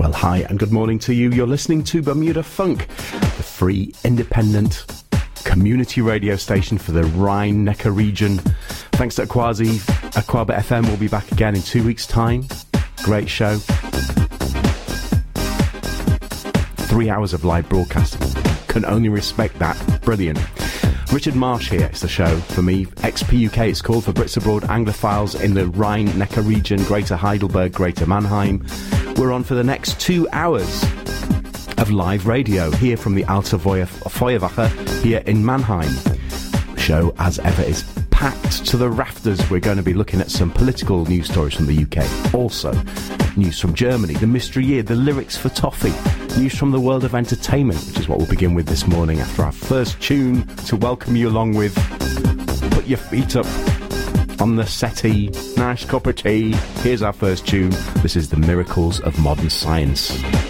Well, hi and good morning to you. You're listening to Bermuda Funk, the free, independent community radio station for the Rhine-Neckar region. Thanks to Aquaba FM will be back again in 2 weeks' time. Great show. 3 hours of live broadcasting. Can only respect that. Brilliant. Richard Marsh here. It's the show for me. XPUK, it's called, for Brits Abroad Anglophiles in the Rhine-Neckar region, Greater Heidelberg, Greater Mannheim. We're on for the next 2 hours of live radio here from the Alte Feuerwache here in Mannheim. The show, as ever, is packed to the rafters. We're going to be looking at some political news stories from the UK. Also, news from Germany, the mystery year, the lyrics for Toffee, news from the world of entertainment, which is what we'll begin with this morning after our first tune to welcome you along with. Put your feet up on the settee, nice cup of tea. Here's our first tune. This is The Miracles of Modern Science.